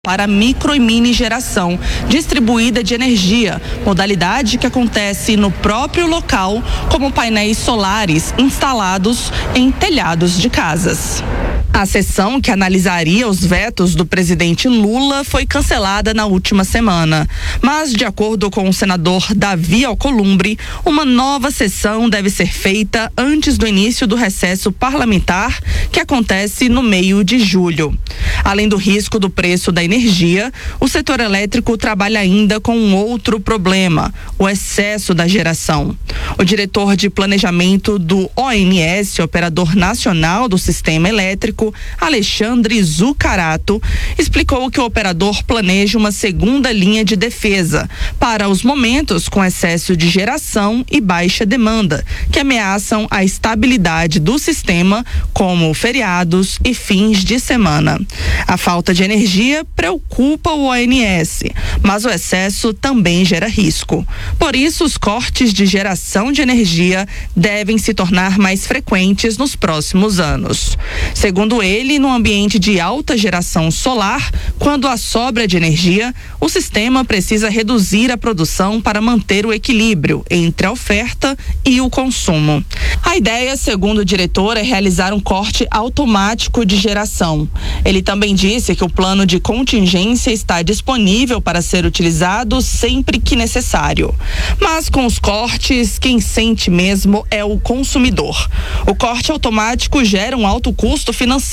para micro e mini geração distribuída de energia, modalidade que acontece no próprio local, como painéis solares instalados em telhados de casas. A sessão que analisaria os vetos do presidente Lula foi cancelada na última semana. Mas, de acordo com o senador Davi Alcolumbre, uma nova sessão deve ser feita antes do início do recesso parlamentar, que acontece no meio de julho. Além do risco do preço da energia, o setor elétrico trabalha ainda com um outro problema: o excesso da geração. O diretor de planejamento do ONS, Operador Nacional do Sistema Elétrico, Alexandre Zucarato, explicou que o operador planeja uma segunda linha de defesa para os momentos com excesso de geração e baixa demanda, que ameaçam a estabilidade do sistema, como feriados e fins de semana. A falta de energia preocupa o ONS, mas o excesso também gera risco. Por isso, os cortes de geração de energia devem se tornar mais frequentes nos próximos anos. Segundo ele, no ambiente de alta geração solar, quando há sobra de energia, o sistema precisa reduzir a produção para manter o equilíbrio entre a oferta e o consumo. A ideia, segundo o diretor, é realizar um corte automático de geração. Ele também disse que o plano de contingência está disponível para ser utilizado sempre que necessário. Mas com os cortes, quem sente mesmo é o consumidor. O corte automático gera um alto custo financeiro.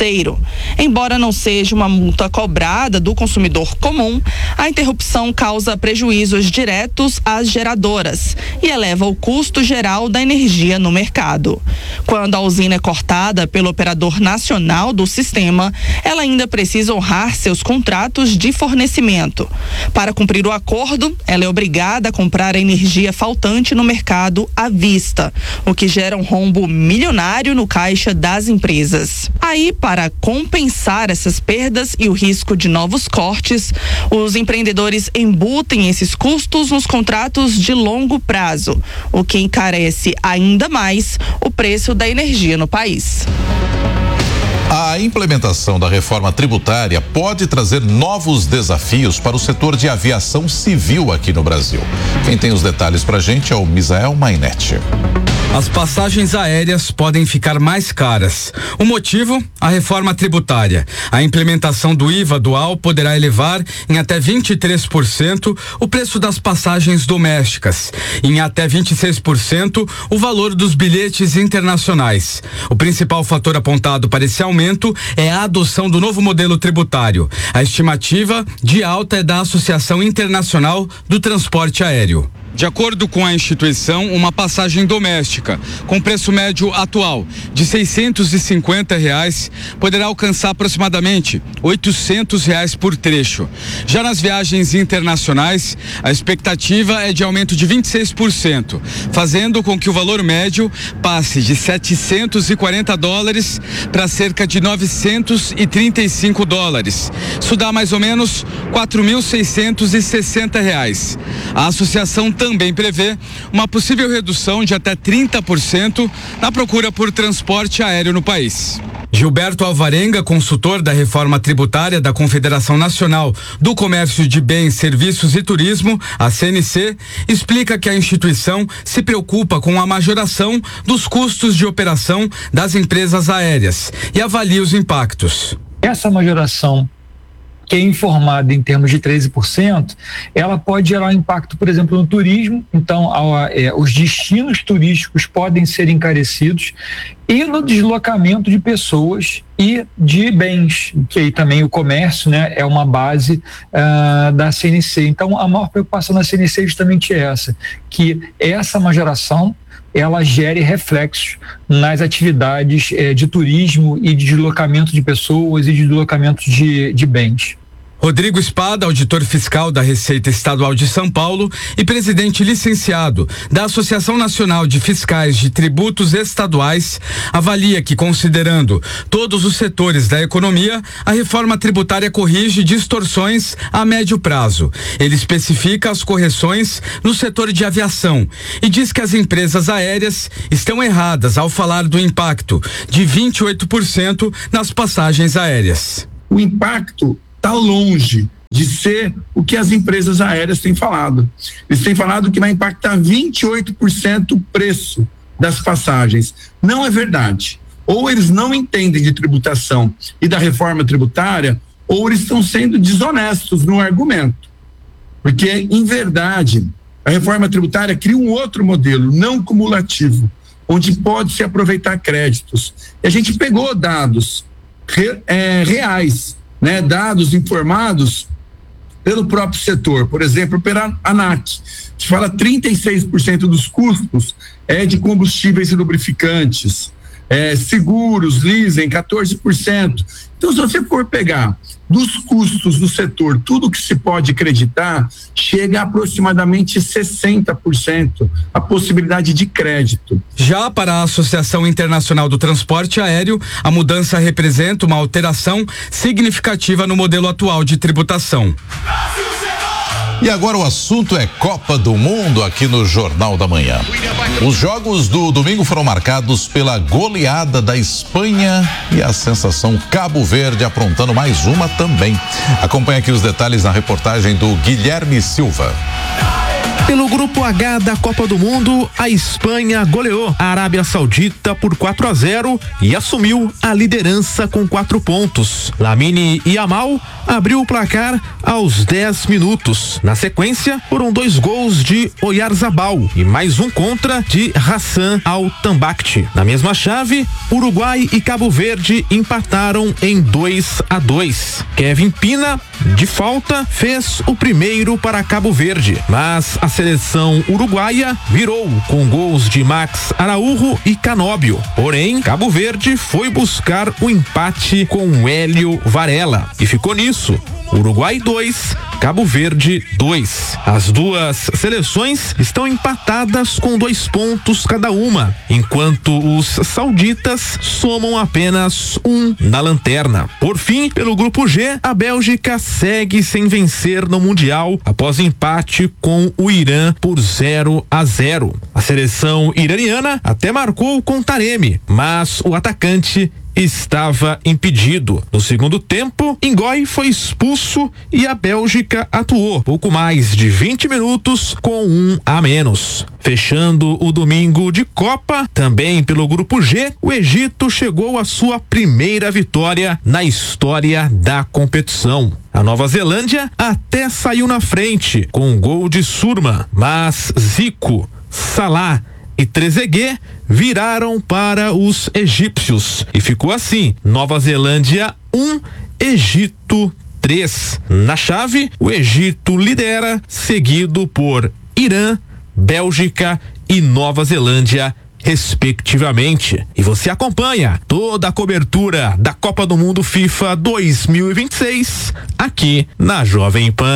Embora não seja uma multa cobrada do consumidor comum, a interrupção causa prejuízos diretos às geradoras e eleva o custo geral da energia no mercado. Quando a usina é cortada pelo operador nacional do sistema, ela ainda precisa honrar seus contratos de fornecimento. Para cumprir o acordo, ela é obrigada a comprar a energia faltante no mercado à vista, o que gera um rombo milionário no caixa das empresas. Aí, para compensar essas perdas e o risco de novos cortes, os empreendedores embutem esses custos nos contratos de longo prazo, o que encarece ainda mais o preço da energia no país. A implementação da reforma tributária pode trazer novos desafios para o setor de aviação civil aqui no Brasil. Quem tem os detalhes pra gente é o Misael Mainetti. As passagens aéreas podem ficar mais caras. O motivo? A reforma tributária. A implementação do IVA dual poderá elevar em até 23% o preço das passagens domésticas, em até 26% o valor dos bilhetes internacionais. O principal fator apontado para esse aumento é a adoção do novo modelo tributário. A estimativa de alta é da Associação Internacional do Transporte Aéreo. De acordo com a instituição, uma passagem doméstica com preço médio atual de R$650 poderá alcançar aproximadamente R$800 por trecho. Já nas viagens internacionais, a expectativa é de aumento de 26%, fazendo com que o valor médio passe de $740 para cerca de $935. Isso dá mais ou menos R$4.660. A associação também prevê uma possível redução de até 30% na procura por transporte aéreo no país. Gilberto Alvarenga, consultor da reforma tributária da Confederação Nacional do Comércio de Bens, Serviços e Turismo, a CNC, explica que a instituição se preocupa com a majoração dos custos de operação das empresas aéreas e avalia os impactos. Essa majoração, que é informada em termos de 13%, ela pode gerar um impacto, por exemplo, no turismo. Então, os destinos turísticos podem ser encarecidos, e no deslocamento de pessoas e de bens, que aí também o comércio, né, é uma base da CNC. Então, a maior preocupação da CNC é justamente essa, que essa majoração ela gere reflexos nas atividades de turismo e de deslocamento de pessoas e de deslocamento de bens. Rodrigo Espada, auditor fiscal da Receita Estadual de São Paulo e presidente licenciado da Associação Nacional de Fiscais de Tributos Estaduais, avalia que, considerando todos os setores da economia, a reforma tributária corrige distorções a médio prazo. Ele especifica as correções no setor de aviação e diz que as empresas aéreas estão erradas ao falar do impacto de 28% nas passagens aéreas. O impacto está longe de ser o que as empresas aéreas têm falado. Eles têm falado que vai impactar 28% o preço das passagens. Não é verdade. Ou eles não entendem de tributação e da reforma tributária, ou eles estão sendo desonestos no argumento. Porque, em verdade, a reforma tributária cria um outro modelo, não cumulativo, onde pode-se aproveitar créditos. E a gente pegou dados reais, né? Dados informados pelo próprio setor, por exemplo, pela ANAC, que fala 36% dos custos de combustíveis e lubrificantes, seguros, leasing, 14%. Então, se você for pegar dos custos do setor, tudo que se pode acreditar, chega a aproximadamente 60% a possibilidade de crédito. Já para a Associação Internacional do Transporte Aéreo, a mudança representa uma alteração significativa no modelo atual de tributação. E agora o assunto é Copa do Mundo aqui no Jornal da Manhã. Os jogos do domingo foram marcados pela goleada da Espanha e a sensação Cabo Verde aprontando mais uma também. Acompanhe aqui os detalhes na reportagem do Guilherme Silva. Pelo grupo H da Copa do Mundo, a Espanha goleou a Arábia Saudita por 4-0 e assumiu a liderança com 4 pontos. Lamine Yamal abriu o placar aos 10 minutos. Na sequência, foram 2 gols de Oyarzabal e mais um contra de Hassan Al-Tambakti. Na mesma chave, Uruguai e Cabo Verde empataram em 2-2. Kevin Pina, de falta, fez o primeiro para Cabo Verde, mas a seleção uruguaia virou com gols de Max Araújo e Canóbio. Porém, Cabo Verde foi buscar o empate com Hélio Varela e ficou nisso. Uruguai 2, Cabo Verde 2. As duas seleções estão empatadas com 2 pontos cada uma, enquanto os sauditas somam apenas 1 na lanterna. Por fim, pelo grupo G, a Bélgica segue sem vencer no Mundial após empate com o Irã por 0-0. A seleção iraniana até marcou com Taremi, mas o atacante estava impedido. No segundo tempo, Ngoy foi expulso e a Bélgica atuou pouco mais de 20 minutos com 1 a menos. Fechando o domingo de Copa, também pelo grupo G, o Egito chegou à sua primeira vitória na história da competição. A Nova Zelândia até saiu na frente com um gol de Surma, mas Zico, Salah e Trezeguet viraram para os egípcios e ficou assim: Nova Zelândia 1, Egito 3. Na chave, o Egito lidera, seguido por Irã, Bélgica e Nova Zelândia, respectivamente. E você acompanha toda a cobertura da Copa do Mundo FIFA 2026 aqui na Jovem Pan.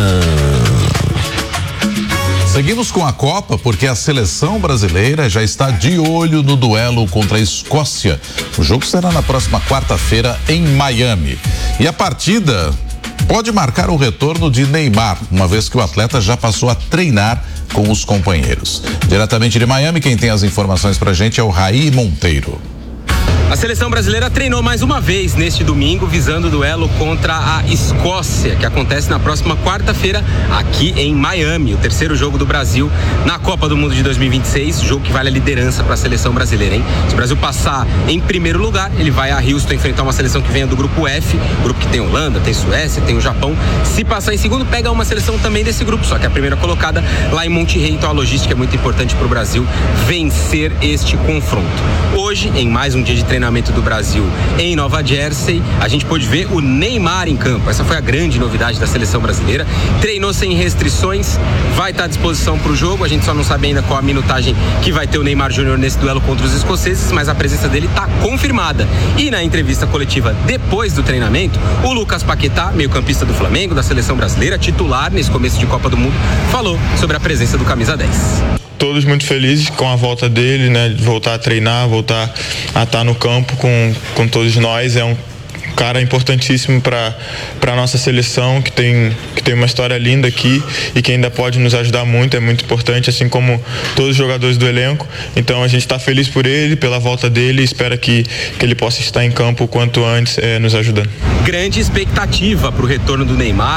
Seguimos com a Copa porque a seleção brasileira já está de olho no duelo contra a Escócia. O jogo será na próxima quarta-feira em Miami. E a partida pode marcar o retorno de Neymar, uma vez que o atleta já passou a treinar com os companheiros. Diretamente de Miami, quem tem as informações pra gente é o Raí Monteiro. A seleção brasileira treinou mais uma vez neste domingo, visando o duelo contra a Escócia, que acontece na próxima quarta-feira aqui em Miami, o terceiro jogo do Brasil na Copa do Mundo de 2026, jogo que vale a liderança para a seleção brasileira, hein? Se o Brasil passar em primeiro lugar, ele vai a Houston enfrentar uma seleção que venha do grupo F, grupo que tem Holanda, tem Suécia, tem o Japão. Se passar em segundo, pega uma seleção também desse grupo, só que a primeira colocada lá em Monterrey, então a logística é muito importante para o Brasil vencer este confronto. Hoje, em mais um dia de treinamento do Brasil em Nova Jersey, a gente pôde ver o Neymar em campo. Essa foi a grande novidade da seleção brasileira. Treinou sem restrições, vai estar à disposição para o jogo. A gente só não sabe ainda qual a minutagem que vai ter o Neymar Júnior nesse duelo contra os escoceses, mas a presença dele está confirmada. E na entrevista coletiva depois do treinamento, o Lucas Paquetá, meio-campista do Flamengo, da seleção brasileira, titular nesse começo de Copa do Mundo, falou sobre a presença do camisa 10. Todos muito felizes com a volta dele, né? De voltar a treinar, voltar a estar no campo com todos nós. É um cara importantíssimo para a nossa seleção, que tem uma história linda aqui e que ainda pode nos ajudar muito, é muito importante, assim como todos os jogadores do elenco. Então a gente está feliz por ele, pela volta dele, e espera que ele possa estar em campo o quanto antes, nos ajudando. Grande expectativa para o retorno do Neymar, a importância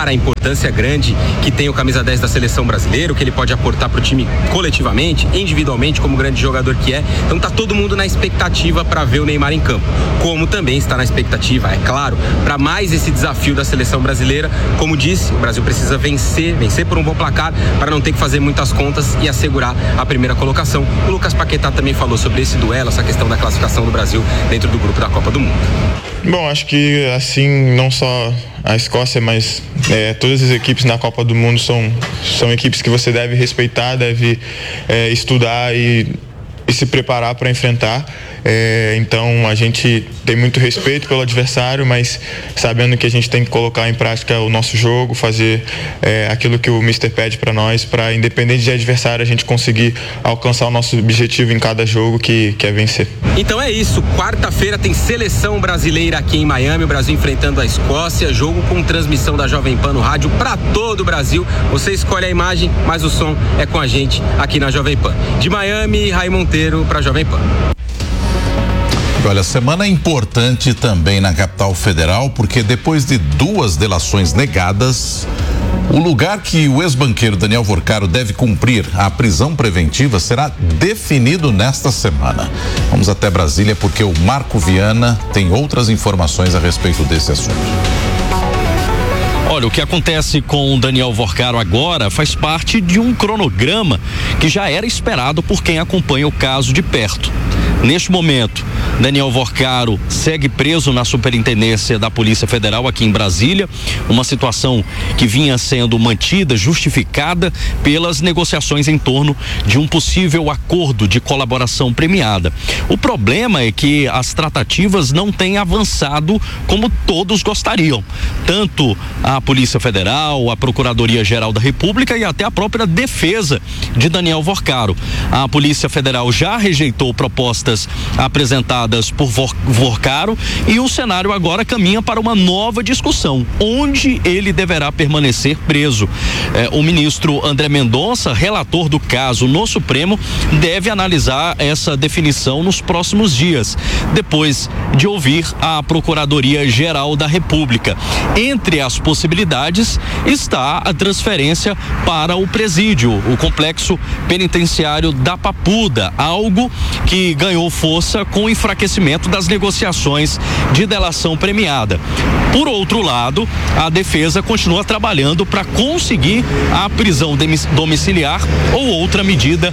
importância grande que tem o camisa 10 da seleção brasileira, o que ele pode aportar para o time coletivamente, individualmente, como grande jogador que é. Então tá todo mundo na expectativa para ver o Neymar em campo. Como também está na expectativa, é claro, para mais esse desafio da seleção brasileira. Como disse, o Brasil precisa vencer por um bom placar para não ter que fazer muitas contas e assegurar a primeira colocação. O Lucas Paquetá também falou sobre esse duelo, essa questão da classificação do Brasil dentro do grupo da Copa do Mundo. Bom, acho que assim, não só a Escócia, mas todas as equipes na Copa do Mundo são equipes que você deve respeitar, deve estudar e se preparar para enfrentar. Então a gente tem muito respeito pelo adversário, mas sabendo que a gente tem que colocar em prática o nosso jogo, fazer aquilo que o Mister pede para nós, para independente de adversário a gente conseguir alcançar o nosso objetivo em cada jogo, que é vencer. Então é isso, quarta-feira tem seleção brasileira aqui em Miami, o Brasil enfrentando a Escócia, jogo com transmissão da Jovem Pan no rádio para todo o Brasil. Você escolhe a imagem, mas o som é com a gente aqui na Jovem Pan. De Miami, Rai Monteiro para Jovem Pan. Olha, semana importante também na capital federal, porque depois de 2 delações negadas, o lugar que o ex-banqueiro Daniel Vorcaro deve cumprir a prisão preventiva será definido nesta semana. Vamos até Brasília porque o Marco Viana tem outras informações a respeito desse assunto. Olha, o que acontece com o Daniel Vorcaro agora faz parte de um cronograma que já era esperado por quem acompanha o caso de perto. Neste momento, Daniel Vorcaro segue preso na Superintendência da Polícia Federal aqui em Brasília, uma situação que vinha sendo mantida, justificada pelas negociações em torno de um possível acordo de colaboração premiada. O problema é que as tratativas não têm avançado como todos gostariam. Tanto a Polícia Federal, a Procuradoria-Geral da República e até a própria defesa de Daniel Vorcaro. A Polícia Federal já rejeitou propostas apresentadas por Vorcaro e o cenário agora caminha para uma nova discussão, onde ele deverá permanecer preso. O ministro André Mendonça, relator do caso no Supremo, deve analisar essa definição nos próximos dias, depois de ouvir a Procuradoria-Geral da República. Entre as possibilidades está a transferência para o presídio, o complexo penitenciário da Papuda, algo que ganhou força com o enfraquecimento das negociações de delação premiada. Por outro lado, a defesa continua trabalhando para conseguir a prisão domiciliar ou outra medida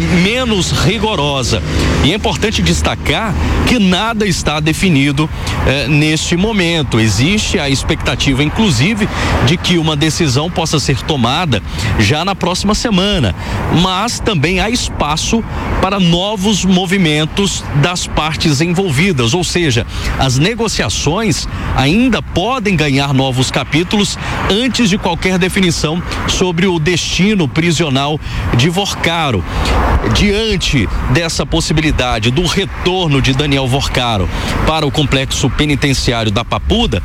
menos rigorosa. E é importante destacar que nada está definido neste momento. Existe a expectativa, inclusive, de que uma decisão possa ser tomada já na próxima semana, mas também há espaço para novos movimentos das partes envolvidas, ou seja, as negociações ainda podem ganhar novos capítulos antes de qualquer definição sobre o destino prisional de Vorcaro. Diante dessa possibilidade do retorno de Daniel Vorcaro para o complexo penitenciário da Papuda,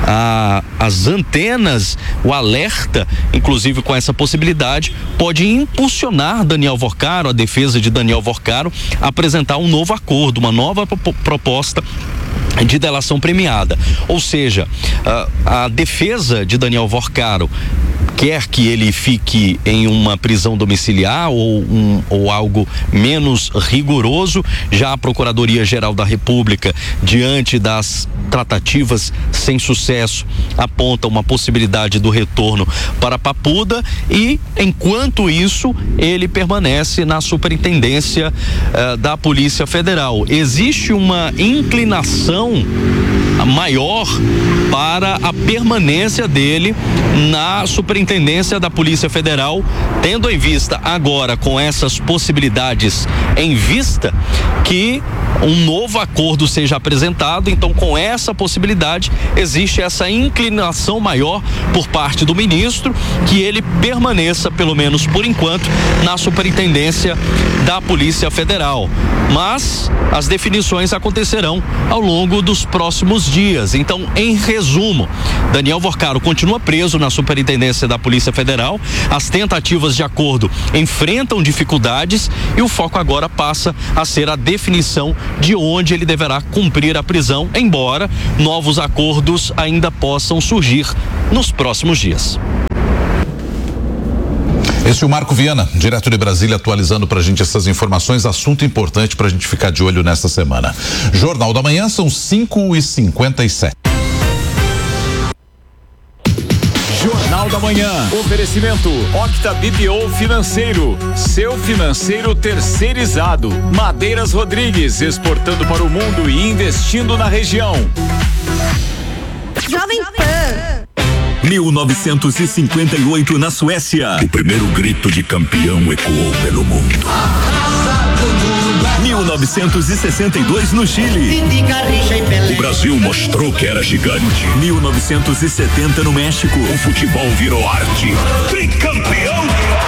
as antenas, o alerta, inclusive com essa possibilidade, pode impulsionar Daniel Vorcaro, a defesa de Daniel Vorcaro, a apresentar um novo acordo, uma nova proposta de delação premiada. Ou seja, a defesa de Daniel Vorcaro quer que ele fique em uma prisão domiciliar ou algo menos rigoroso. Já a Procuradoria-Geral da República, diante das tratativas sem sucesso, aponta uma possibilidade do retorno para Papuda e, enquanto isso, ele permanece na Superintendência da Polícia Federal. Existe uma inclinação maior para a permanência dele na Superintendência da Polícia Federal, tendo em vista agora, com essas possibilidades em vista, que um novo acordo seja apresentado. Então, com essa possibilidade, existe essa inclinação maior por parte do ministro que ele permaneça, pelo menos por enquanto, na Superintendência da Polícia Federal. Mas as definições acontecerão ao longo dos próximos dias. Então, em resumo, Daniel Vorcaro continua preso na Superintendência da Polícia Federal. As tentativas de acordo enfrentam dificuldades e o foco agora passa a ser a definição de onde ele deverá cumprir a prisão, embora novos acordos ainda possam surgir nos próximos dias. Esse é o Marco Viana, direto de Brasília, atualizando pra gente essas informações, assunto importante pra gente ficar de olho nesta semana. Jornal da Manhã, são 5h57. Jornal da Manhã, oferecimento Octa BPO Financeiro, seu financeiro terceirizado. Madeiras Rodrigues, exportando para o mundo e investindo na região. Jovem Pan. 1958 na Suécia. O primeiro grito de campeão ecoou pelo mundo. 1962 no Chile. O Brasil mostrou que era gigante. 1970 no México. O futebol virou arte. Tricampeão.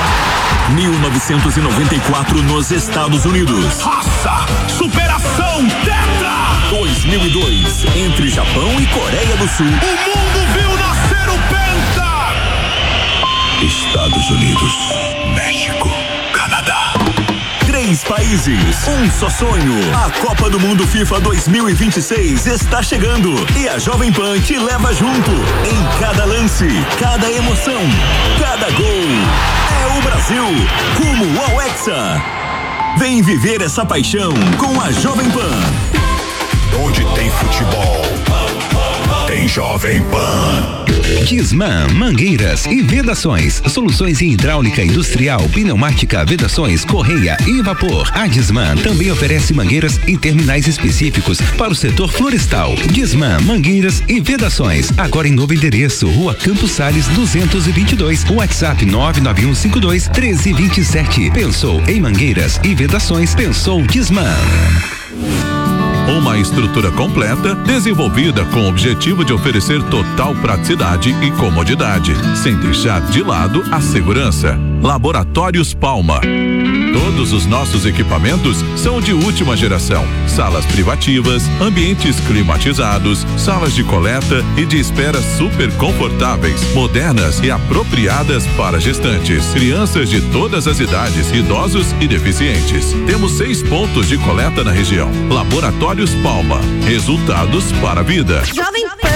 1994 nos Estados Unidos. Raça, superação, tetra. 2002 entre Japão e Coreia do Sul. O mundo viu nascer o Penta. Estados Unidos, México, Canadá. 3 países, um só sonho. A Copa do Mundo FIFA 2026 está chegando e a Jovem Pan te leva junto. Em cada lance, cada emoção, cada gol. É o Brasil, como ao Hexa. Vem viver essa paixão com a Jovem Pan. Onde tem futebol, tem Jovem Pan. Disman, mangueiras e vedações, soluções em hidráulica industrial, pneumática, vedações, correia e vapor. A Disman também oferece mangueiras em terminais específicos para o setor florestal. Disman, mangueiras e vedações, agora em novo endereço, Rua Campos Sales 222, WhatsApp 99152-1327. Pensou em mangueiras e vedações, pensou Disman. Uma estrutura completa, desenvolvida com o objetivo de oferecer total praticidade e comodidade, sem deixar de lado a segurança. Laboratórios Palma. Todos os nossos equipamentos são de última geração. Salas privativas, ambientes climatizados, salas de coleta e de espera super confortáveis, modernas e apropriadas para gestantes, crianças de todas as idades, idosos e deficientes. Temos 6 pontos de coleta na região. Laboratórios Palma. Resultados para a vida. Jovem Pan.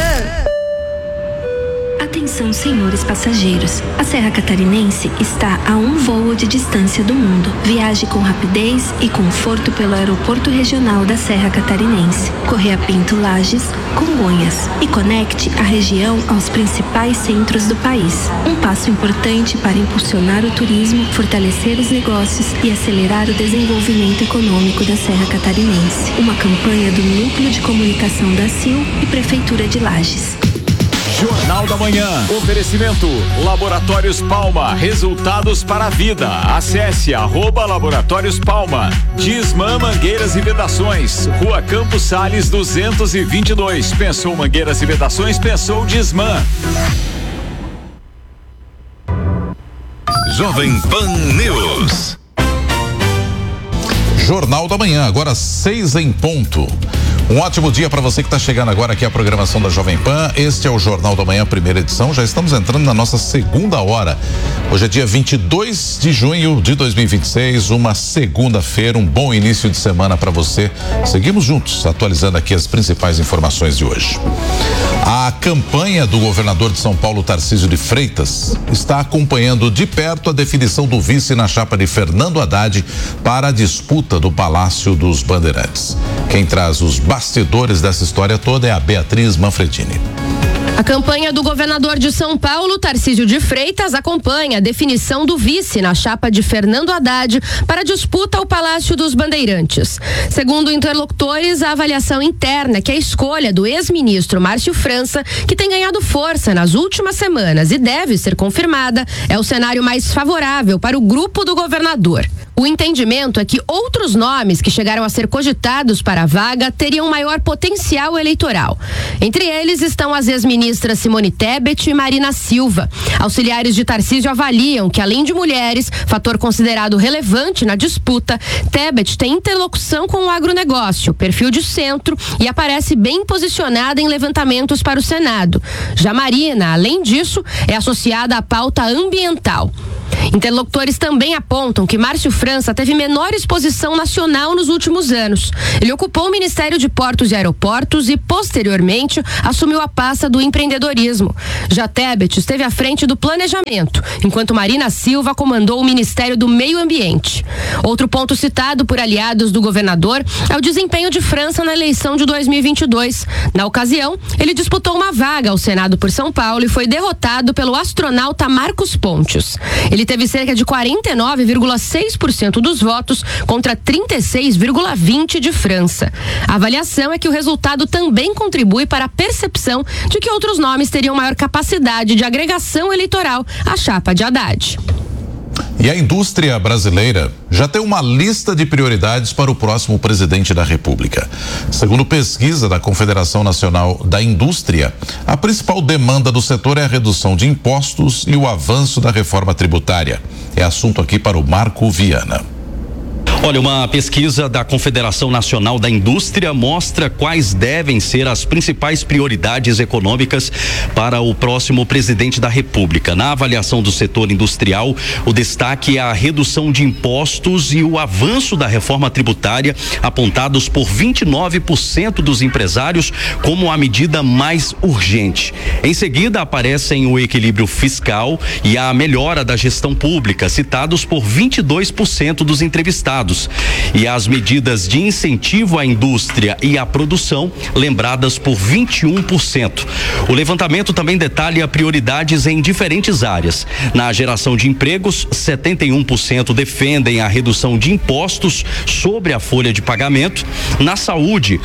Atenção, senhores passageiros. A Serra Catarinense está a um voo de distância do mundo. Viaje com rapidez e conforto pelo Aeroporto Regional da Serra Catarinense, Correia Pinto Lages, Congonhas, e conecte a região aos principais centros do país. Um passo importante para impulsionar o turismo, fortalecer os negócios e acelerar o desenvolvimento econômico da Serra Catarinense. Uma campanha do Núcleo de Comunicação da CIL e Prefeitura de Lages. Jornal da Manhã, oferecimento Laboratórios Palma, resultados para a vida. Acesse @Laboratórios Palma. Disman Mangueiras e Vedações, Rua Campos Sales 222. Pensou mangueiras e vedações, pensou Disman. Jovem Pan News. Jornal da Manhã, agora 6 em ponto. Um ótimo dia para você que está chegando agora aqui à programação da Jovem Pan. Este é o Jornal da Manhã, primeira edição. Já estamos entrando na nossa segunda hora. Hoje é dia 22 de junho de 2026, uma segunda-feira, um bom início de semana para você. Seguimos juntos, atualizando aqui as principais informações de hoje. A campanha do governador de São Paulo, Tarcísio de Freitas, está acompanhando de perto a definição do vice na chapa de Fernando Haddad para a disputa do Palácio dos Bandeirantes. Quem traz os bastidores dessa história toda é a Beatriz Manfredini. A campanha do governador de São Paulo, Tarcísio de Freitas, acompanha a definição do vice na chapa de Fernando Haddad para a disputa ao Palácio dos Bandeirantes. Segundo interlocutores, a avaliação interna que a escolha do ex-ministro Márcio França, que tem ganhado força nas últimas semanas e deve ser confirmada, é o cenário mais favorável para o grupo do governador. O entendimento é que outros nomes que chegaram a ser cogitados para a vaga teriam maior potencial eleitoral. Entre eles estão as ex-ministras Simone Tebet e Marina Silva. Auxiliares de Tarcísio avaliam que, além de mulheres, fator considerado relevante na disputa, Tebet tem interlocução com o agronegócio, perfil de centro, e aparece bem posicionada em levantamentos para o Senado. Já Marina, além disso, é associada à pauta ambiental. Interlocutores também apontam que Márcio França teve menor exposição nacional nos últimos anos. Ele ocupou o Ministério de Portos e Aeroportos e, posteriormente, assumiu a pasta do empreendedorismo. Já Tebet esteve à frente do planejamento, enquanto Marina Silva comandou o Ministério do Meio Ambiente. Outro ponto citado por aliados do governador é o desempenho de França na eleição de 2022. Na ocasião, ele disputou uma vaga ao Senado por São Paulo e foi derrotado pelo astronauta Marcos Pontes. Ele teve cerca de 49,6% dos votos contra 36,20% de França. A avaliação é que o resultado também contribui para a percepção de que outros nomes teriam maior capacidade de agregação eleitoral à chapa de Haddad. E a indústria brasileira já tem uma lista de prioridades para o próximo presidente da República. Segundo pesquisa da Confederação Nacional da Indústria, a principal demanda do setor é a redução de impostos e o avanço da reforma tributária. É assunto aqui para o Marco Viana. Olha, uma pesquisa da Confederação Nacional da Indústria mostra quais devem ser as principais prioridades econômicas para o próximo presidente da República. Na avaliação do setor industrial, o destaque é a redução de impostos e o avanço da reforma tributária, apontados por 29% dos empresários como a medida mais urgente. Em seguida, aparecem o equilíbrio fiscal e a melhora da gestão pública, citados por 22% dos entrevistados. E as medidas de incentivo à indústria e à produção, lembradas por 21%. O levantamento também detalha prioridades em diferentes áreas. Na geração de empregos, 71% defendem a redução de impostos sobre a folha de pagamento. Na saúde,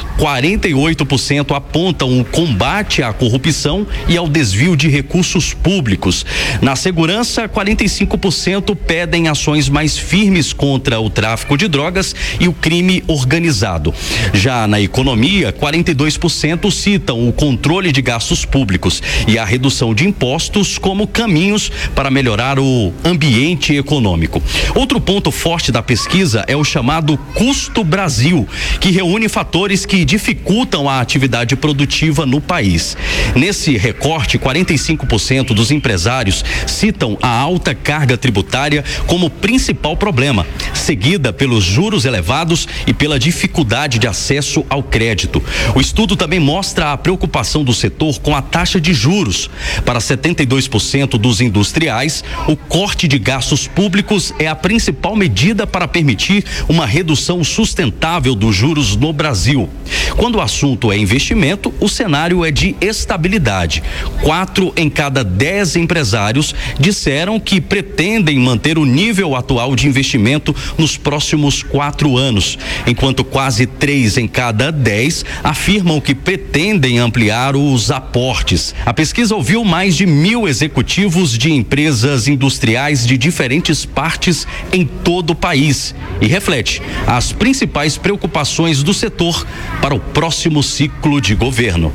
48% apontam o combate à corrupção e ao desvio de recursos públicos. Na segurança, 45% pedem ações mais firmes contra o tráfico de drogas e o crime organizado. Já na economia, 42% citam o controle de gastos públicos e a redução de impostos como caminhos para melhorar o ambiente econômico. Outro ponto forte da pesquisa é o chamado Custo Brasil, que reúne fatores que dificultam a atividade produtiva no país. Nesse recorte, 45% dos empresários citam a alta carga tributária como principal problema, seguida pelos juros elevados e pela dificuldade de acesso ao crédito. O estudo também mostra a preocupação do setor com a taxa de juros. Para 72% dos industriais, o corte de gastos públicos é a principal medida para permitir uma redução sustentável dos juros no Brasil. Quando o assunto é investimento, o cenário é de estabilidade. 4 em cada 10 empresários disseram que pretendem manter o nível atual de investimento nos próximos 4 anos, enquanto quase 3 em cada 10 afirmam que pretendem ampliar os aportes. A pesquisa ouviu mais de 1.000 executivos de empresas industriais de diferentes partes em todo o país e reflete as principais preocupações do setor para o próximo ciclo de governo.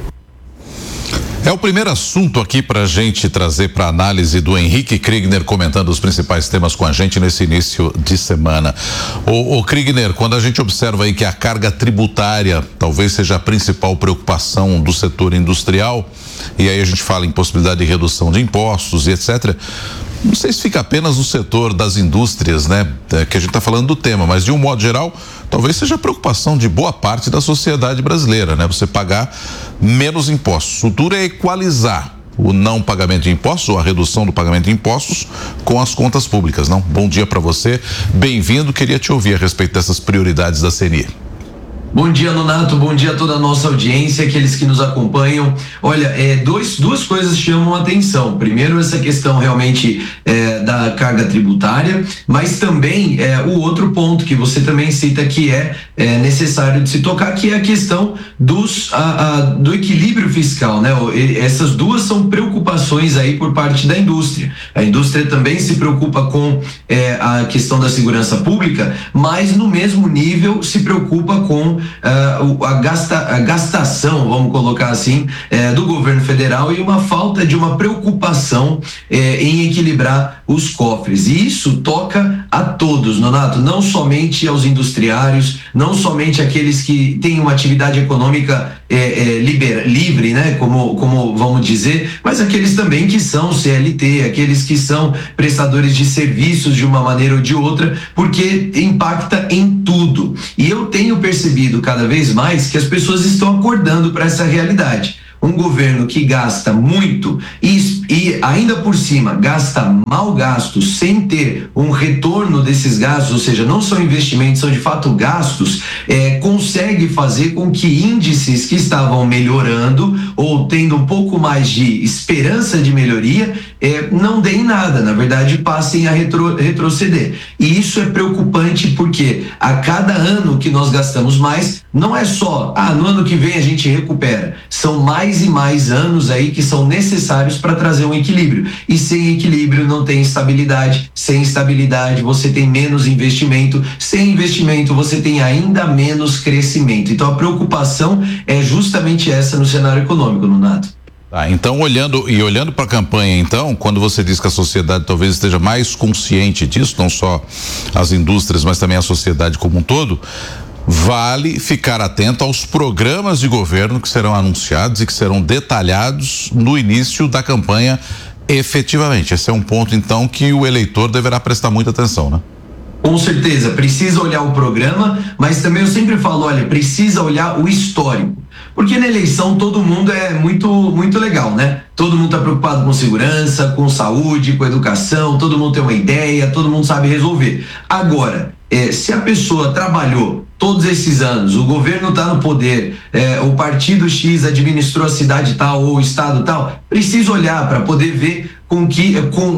É o primeiro assunto aqui para a gente trazer para análise do Henrique Kriegner, comentando os principais temas com a gente nesse início de semana. O Kriegner, quando a gente observa aí que a carga tributária talvez seja a principal preocupação do setor industrial, e aí a gente fala em possibilidade de redução de impostos e etc., não sei se fica apenas no setor das indústrias, né? Que a gente está falando do tema, mas de um modo geral, talvez seja a preocupação de boa parte da sociedade brasileira, né? Você pagar menos impostos. O futuro é equalizar o não pagamento de impostos ou a redução do pagamento de impostos com as contas públicas, não? Bom dia para você, bem-vindo, queria te ouvir a respeito dessas prioridades da CNI. Bom dia, Nonato, bom dia a toda a nossa audiência, aqueles que nos acompanham. Olha, duas coisas chamam a atenção. Primeiro, essa questão realmente da carga tributária, mas também o outro ponto que você também cita que é necessário de se tocar, que é a questão do equilíbrio fiscal, né? Essas duas são preocupações aí por parte da indústria. A indústria também se preocupa com a questão da segurança pública, mas no mesmo nível se preocupa com a gastação, vamos colocar assim, do governo federal e uma falta de uma preocupação em equilibrar os cofres. E isso toca a todos, Nonato, não somente aos industriários, não somente aqueles que têm uma atividade econômica livre, né, como vamos dizer, mas aqueles também que são CLT, aqueles que são prestadores de serviços de uma maneira ou de outra, porque impacta em tudo. E eu tenho percebido cada vez mais que as pessoas estão acordando para essa realidade. Um governo que gasta muito e ainda por cima gasta mal gasto sem ter um retorno desses gastos, ou seja, não são investimentos, são de fato gastos, consegue fazer com que índices que estavam melhorando ou tendo um pouco mais de esperança de melhoria não deem nada, na verdade passem a retroceder. E isso é preocupante porque a cada ano que nós gastamos mais, não é só, no ano que vem a gente recupera, são mais e mais anos aí que são necessários para trazer um equilíbrio. E sem equilíbrio não tem estabilidade, sem estabilidade você tem menos investimento, sem investimento você tem ainda menos crescimento. Então a preocupação é justamente essa no cenário econômico, Nonato. Então olhando para a campanha, então, quando você diz que a sociedade talvez esteja mais consciente disso, não só as indústrias, mas também a sociedade como um todo, vale ficar atento aos programas de governo que serão anunciados e que serão detalhados no início da campanha efetivamente. Esse é um ponto, então, que o eleitor deverá prestar muita atenção, né? Com certeza, precisa olhar o programa, mas também eu sempre falo, olha, precisa olhar o histórico. Porque na eleição todo mundo é muito legal, né? Todo mundo está preocupado com segurança, com saúde, com educação, todo mundo tem uma ideia, todo mundo sabe resolver. Agora, se a pessoa trabalhou todos esses anos, o governo está no poder, o partido X administrou a cidade tal ou o estado tal, precisa olhar para poder ver com que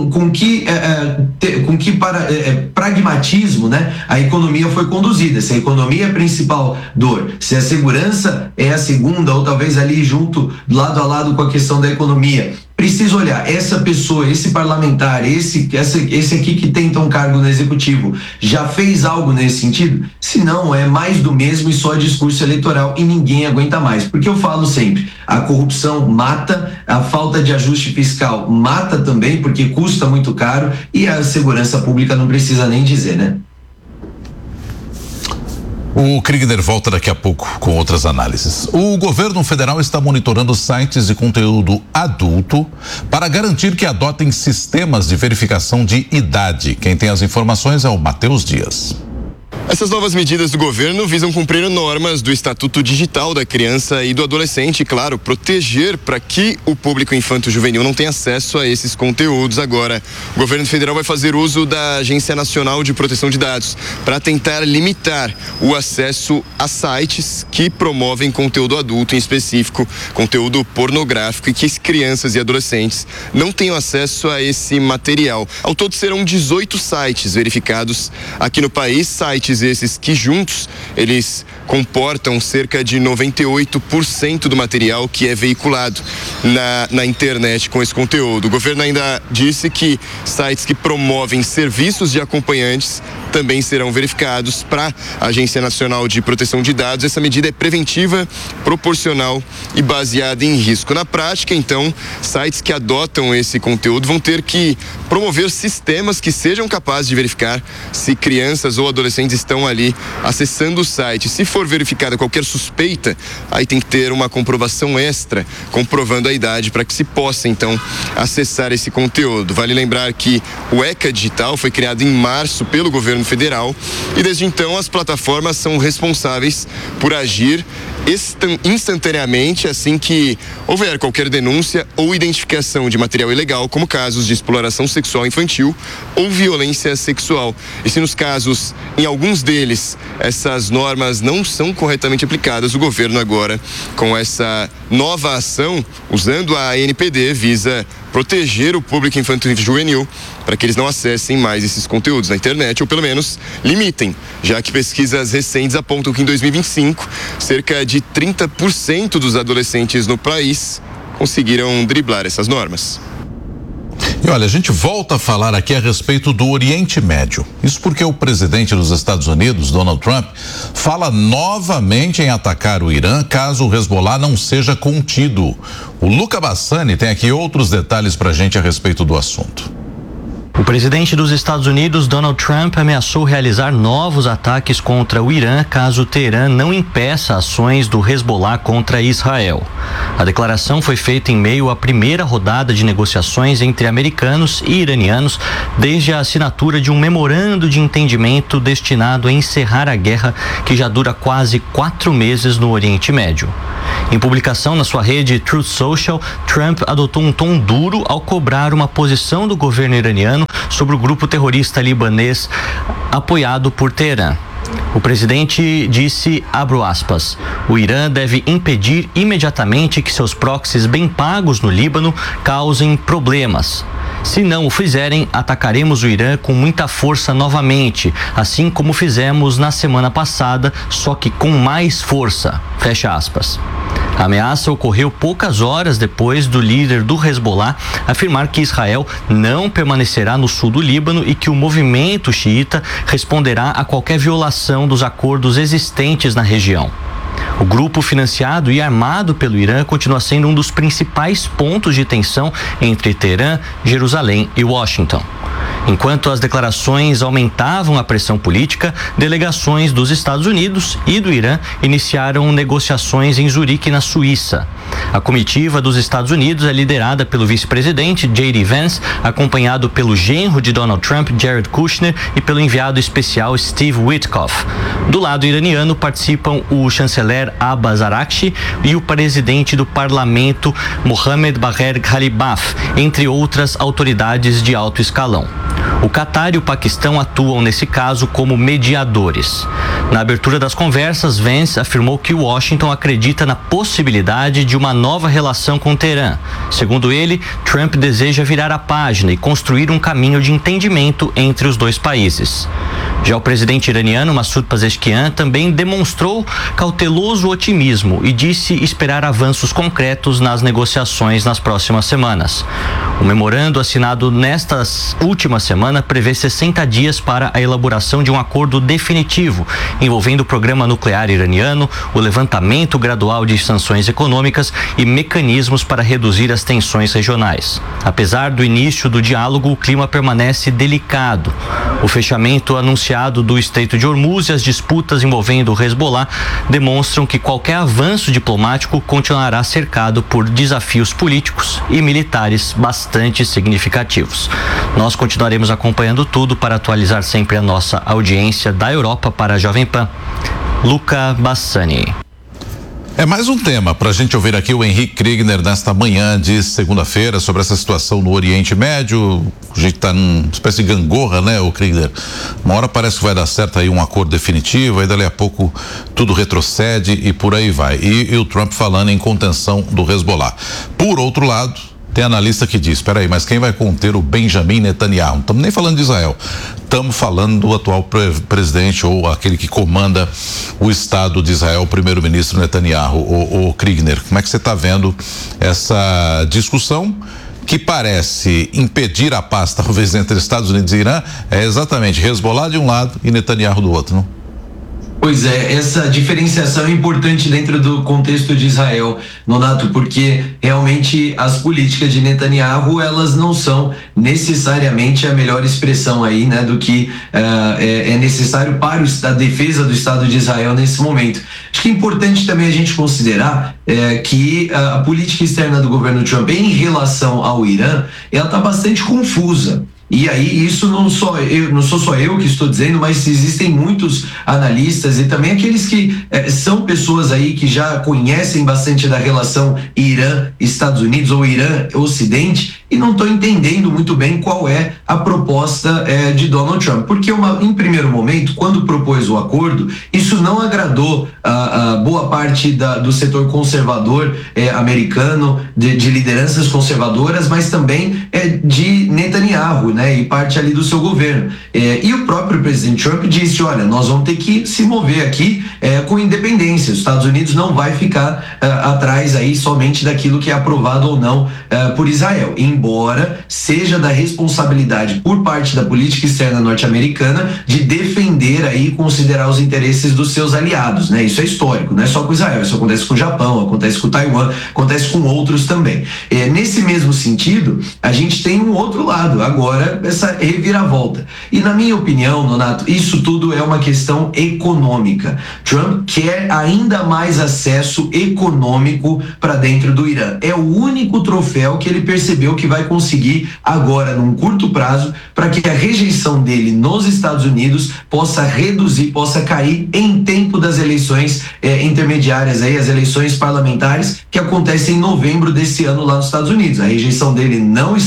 pragmatismo, né, a economia foi conduzida, se a economia é a principal dor, se a segurança é a segunda ou talvez ali junto, lado a lado com a questão da economia. Precisa olhar, essa pessoa, esse parlamentar, esse aqui que tenta um cargo no executivo, já fez algo nesse sentido? Se não, é mais do mesmo e só discurso eleitoral e ninguém aguenta mais. Porque eu falo sempre, a corrupção mata, a falta de ajuste fiscal mata também, porque custa muito caro, e a segurança pública não precisa nem dizer, né? O Kriegner volta daqui a pouco com outras análises. O governo federal está monitorando sites de conteúdo adulto para garantir que adotem sistemas de verificação de idade. Quem tem as informações é o Matheus Dias. Essas novas medidas do governo visam cumprir normas do Estatuto Digital da Criança e do Adolescente e, claro, proteger para que o público infanto-juvenil não tenha acesso a esses conteúdos. Agora, o governo federal vai fazer uso da Agência Nacional de Proteção de Dados para tentar limitar o acesso a sites que promovem conteúdo adulto, em específico, conteúdo pornográfico, e que as crianças e adolescentes não tenham acesso a esse material. Ao todo serão 18 sites verificados aqui no país, sites esses que juntos eles comportam cerca de 98% do material que é veiculado na internet com esse conteúdo. O governo ainda disse que sites que promovem serviços de acompanhantes também serão verificados para a Agência Nacional de Proteção de Dados. Essa medida é preventiva, proporcional e baseada em risco. Na prática, então, sites que adotam esse conteúdo vão ter que promover sistemas que sejam capazes de verificar se crianças ou adolescentes estão ali acessando o site. Se for verificada qualquer suspeita, aí tem que ter uma comprovação extra comprovando a idade para que se possa, então, acessar esse conteúdo. Vale lembrar que o ECA Digital foi criado em março pelo governo federal e desde então as plataformas são responsáveis por agir instantaneamente assim que houver qualquer denúncia ou identificação de material ilegal, como casos de exploração sexual infantil ou violência sexual. E se nos casos, em alguns deles, essas normas não são corretamente aplicadas, o governo agora, com essa nova ação, usando a ANPD, visa proteger o público infantil e juvenil para que eles não acessem mais esses conteúdos na internet, ou pelo menos limitem, já que pesquisas recentes apontam que em 2025, cerca de 30% dos adolescentes no país conseguiram driblar essas normas. E olha, a gente volta a falar aqui a respeito do Oriente Médio. Isso porque o presidente dos Estados Unidos, Donald Trump, fala novamente em atacar o Irã caso o Hezbollah não seja contido. O Luca Bassani tem aqui outros detalhes pra gente a respeito do assunto. O presidente dos Estados Unidos, Donald Trump, ameaçou realizar novos ataques contra o Irã caso Teherã não impeça ações do Hezbollah contra Israel. A declaração foi feita em meio à primeira rodada de negociações entre americanos e iranianos desde a assinatura de um memorando de entendimento destinado a encerrar a guerra que já dura quase 4 meses no Oriente Médio. Em publicação na sua rede Truth Social, Trump adotou um tom duro ao cobrar uma posição do governo iraniano sobre o grupo terrorista libanês apoiado por Teherã. O presidente disse, abro aspas, o Irã deve impedir imediatamente que seus proxies bem pagos no Líbano causem problemas. Se não o fizerem, atacaremos o Irã com muita força novamente, assim como fizemos na semana passada, só que com mais força. Fecha aspas. A ameaça ocorreu poucas horas depois do líder do Hezbollah afirmar que Israel não permanecerá no sul do Líbano e que o movimento xiita responderá a qualquer violação dos acordos existentes na região. O grupo financiado e armado pelo Irã continua sendo um dos principais pontos de tensão entre Teherã, Jerusalém e Washington. Enquanto as declarações aumentavam a pressão política, delegações dos Estados Unidos e do Irã iniciaram negociações em Zurique, na Suíça. A comitiva dos Estados Unidos é liderada pelo vice-presidente J.D. Vance, acompanhado pelo genro de Donald Trump, Jared Kushner, e pelo enviado especial Steve Witkoff. Do lado iraniano participam o chanceler Abbas Araghchi e o presidente do parlamento Mohammad Bagher Ghalibaf, entre outras autoridades de alto escalão. O Catar e o Paquistão atuam nesse caso como mediadores. Na abertura das conversas, Vance afirmou que Washington acredita na possibilidade de uma nova relação com Teherã. Segundo ele, Trump deseja virar a página e construir um caminho de entendimento entre os dois países. Já o presidente iraniano Massoud Pezeshkian também demonstrou cauteloso otimismo e disse esperar avanços concretos nas negociações nas próximas semanas. O memorando assinado nesta última semana prevê 60 dias para a elaboração de um acordo definitivo envolvendo o programa nuclear iraniano, o levantamento gradual de sanções econômicas e mecanismos para reduzir as tensões regionais. Apesar do início do diálogo, o clima permanece delicado. O fechamento anunciado do Estreito de Hormuz e as disputas envolvendo o Hezbollah demonstram que qualquer avanço diplomático continuará cercado por desafios políticos e militares bastante significativos. Nós continuaremos acompanhando tudo para atualizar sempre a nossa audiência da Europa para a Jovem Pan. Luca Bassani. É mais um tema para a gente ouvir aqui o Henrique Kriegner nesta manhã de segunda-feira sobre essa situação no Oriente Médio. A gente está numa espécie de gangorra, né, o Kriegner? Uma hora parece que vai dar certo aí um acordo definitivo, aí dali a pouco tudo retrocede e por aí vai. E o Trump falando em contenção do Hezbollah. Por outro lado, tem analista que diz, espera aí, mas quem vai conter o Benjamin Netanyahu? Não estamos nem falando de Israel, estamos falando do atual presidente ou aquele que comanda o Estado de Israel, o primeiro-ministro Netanyahu. O Kriegner, como é que você está vendo essa discussão que parece impedir a paz, talvez, entre Estados Unidos e Irã? É exatamente Hezbollah de um lado e Netanyahu do outro, não? Pois é, essa diferenciação é importante dentro do contexto de Israel, Nonato, porque realmente as políticas de Netanyahu, elas não são necessariamente a melhor expressão aí, né, do que é necessário para a defesa do Estado de Israel nesse momento. Acho que é importante também a gente considerar que a política externa do governo Trump em relação ao Irã, ela está bastante confusa. E aí, isso não sou só eu que estou dizendo, mas existem muitos analistas e também aqueles que são pessoas aí que já conhecem bastante da relação Irã-Estados Unidos ou Irã-Ocidente e não estão entendendo muito bem qual é a proposta de Donald Trump. Porque em primeiro momento, quando propôs o acordo, isso não agradou a boa parte do setor conservador americano, de lideranças conservadoras, mas também de Netanyahu, né, e parte ali do seu governo. E o próprio presidente Trump disse, olha, nós vamos ter que se mover aqui com independência. Os Estados Unidos não vai ficar atrás aí somente daquilo que é aprovado ou não por Israel. Em embora seja da responsabilidade por parte da política externa norte-americana de defender aí e considerar os interesses dos seus aliados, né? Isso é histórico, não é só com Israel, isso acontece com o Japão, acontece com Taiwan, acontece com outros também. Nesse mesmo sentido, a gente tem um outro lado, agora essa reviravolta. E na minha opinião, Nonato, isso tudo é uma questão econômica. Trump quer ainda mais acesso econômico para dentro do Irã. É o único troféu que ele percebeu que vai conseguir agora, num curto prazo, para que a rejeição dele nos Estados Unidos possa reduzir, possa cair em tempo das eleições intermediárias, aí, as eleições parlamentares que acontecem em novembro desse ano lá nos Estados Unidos. A rejeição dele não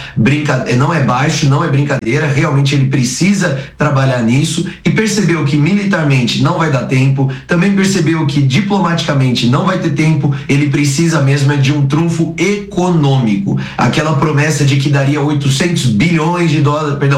é baixo, não é brincadeira, realmente ele precisa trabalhar nisso e percebeu que militarmente não vai dar tempo, também percebeu que diplomaticamente não vai ter tempo, ele precisa mesmo de um trunfo econômico. Aquela promessa de que daria 200 bilhões de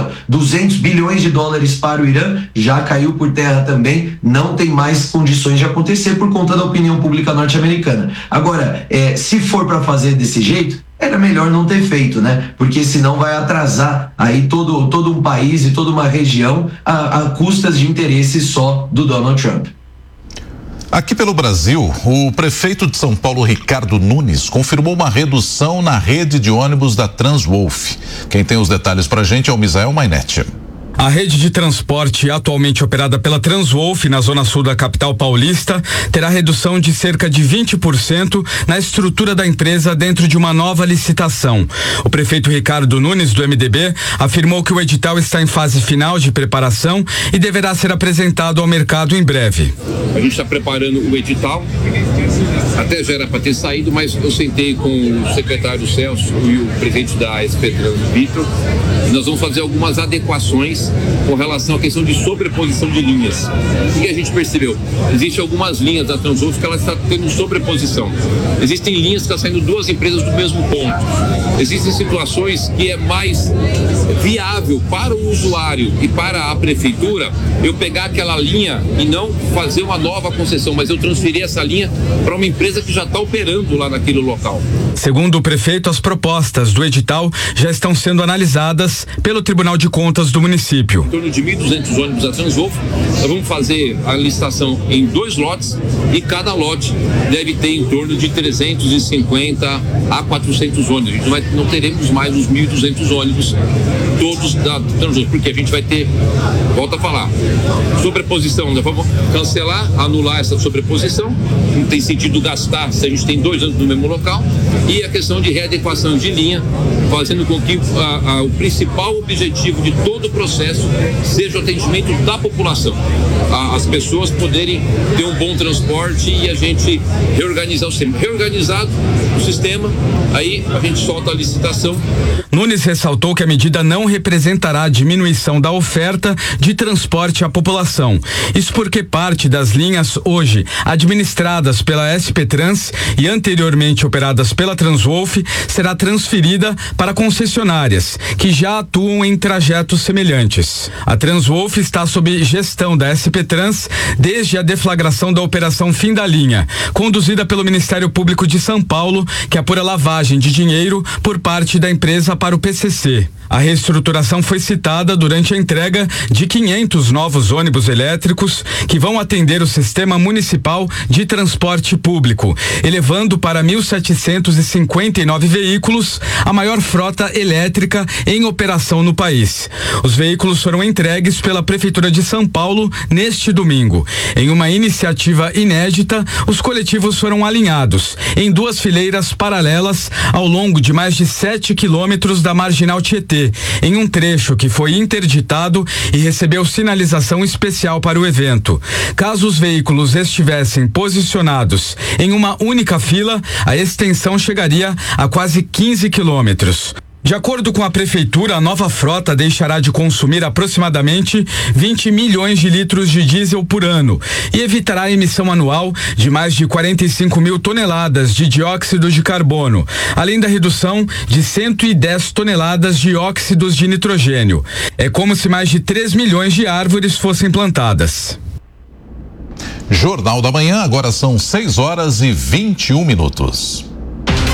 dólares para o Irã já caiu por terra também, não tem mais condições de acontecer por conta da opinião pública norte-americana. Agora, se for para fazer desse jeito, era melhor não ter feito, né? Porque senão vai atrasar aí todo um país e toda uma região a custas de interesses só do Donald Trump. Aqui pelo Brasil, o prefeito de São Paulo, Ricardo Nunes, confirmou uma redução na rede de ônibus da Transwolf. Quem tem os detalhes pra gente é o Misael Mainetti. A rede de transporte atualmente operada pela Transwolf na zona sul da capital paulista terá redução de cerca de 20% na estrutura da empresa dentro de uma nova licitação. O prefeito Ricardo Nunes, do MDB, afirmou que o edital está em fase final de preparação e deverá ser apresentado ao mercado em breve. A gente está preparando o edital, até já era para ter saído, mas eu sentei com o secretário Celso e o presidente da SP Trans, Vitor, e nós vamos fazer algumas adequações com relação à questão de sobreposição de linhas. O que a gente percebeu? Existem algumas linhas da Transwolf que ela está tendo sobreposição. Existem linhas que estão saindo duas empresas do mesmo ponto. Existem situações que é mais viável para o usuário e para a prefeitura eu pegar aquela linha e não fazer uma nova concessão, mas eu transferir essa linha para uma empresa que já está operando lá naquele local. Segundo o prefeito, as propostas do edital já estão sendo analisadas pelo Tribunal de Contas do município. Em torno de 1.200 ônibus da Transwolf, nós vamos fazer a licitação em 2 lotes e cada lote deve ter em torno de 350 a 400 ônibus. A gente não teremos mais os 1.200 ônibus todos da Transwolf, porque a gente vai ter, volta a falar, sobreposição, nós vamos cancelar, anular essa sobreposição, não tem sentido gastar se a gente tem 2 anos no mesmo local, e a questão de readequação de linha, fazendo com que o principal objetivo de todo o processo seja o atendimento da população, as pessoas poderem ter um bom transporte e a gente reorganizar o sistema. Reorganizado o sistema, aí a gente solta a licitação. Nunes ressaltou que a medida não representará a diminuição da oferta de transporte à população. Isso porque parte das linhas hoje administradas pela SP Trans e anteriormente operadas pela Transwolf será transferida para concessionárias que já atuam em trajetos semelhantes. A Transwolf está sob gestão da SP Trans desde a deflagração da Operação Fim da Linha, conduzida pelo Ministério Público de São Paulo, que apura lavagem de dinheiro por parte da empresa para o PCC. A reestruturação foi citada durante a entrega de 500 novos ônibus elétricos que vão atender o sistema municipal de transporte público, elevando para 1.759 veículos a maior frota elétrica em operação no país. Os veículos foram entregues pela Prefeitura de São Paulo neste domingo. Em uma iniciativa inédita, os coletivos foram alinhados em 2 fileiras paralelas ao longo de mais de 7 quilômetros da Marginal Tietê, em um trecho que foi interditado e recebeu sinalização especial para o evento. Caso os veículos estivessem posicionados em uma única fila, a extensão chegaria a quase 15 quilômetros. De acordo com a prefeitura, a nova frota deixará de consumir aproximadamente 20 milhões de litros de diesel por ano e evitará a emissão anual de mais de 45 mil toneladas de dióxido de carbono, além da redução de 110 toneladas de óxidos de nitrogênio. É como se mais de 3 milhões de árvores fossem plantadas. Jornal da Manhã, agora são 6 horas e 21 minutos.